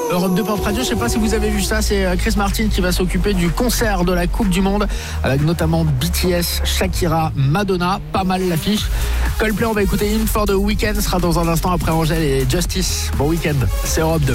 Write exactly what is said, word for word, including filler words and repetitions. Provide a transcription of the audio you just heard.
Europe deux Pop Radio, je sais pas si vous avez vu ça, c'est Chris Martin qui va s'occuper du concert de la Coupe du Monde avec notamment B T S, Shakira, Madonna, pas mal l'affiche. Coldplay, on va écouter In for the Weekend, sera dans un instant après Angèle et Justice. Bon week-end, c'est Europe deux.